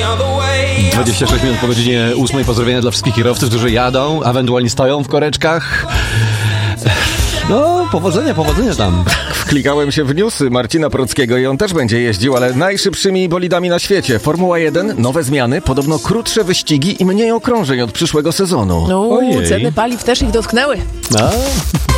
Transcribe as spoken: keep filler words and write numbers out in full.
dwadzieścia sześć minut po godzinie ósmej. Pozdrowienia dla wszystkich kierowców, którzy jadą, a ewentualnie stoją w koreczkach. No, powodzenia, powodzenia tam. Wklikałem się w newsy Marcina Prockiego i on też będzie jeździł, ale najszybszymi bolidami na świecie. Formuła jeden, nowe zmiany, podobno krótsze wyścigi i mniej okrążeń od przyszłego sezonu. No, ceny paliw też ich dotknęły. No.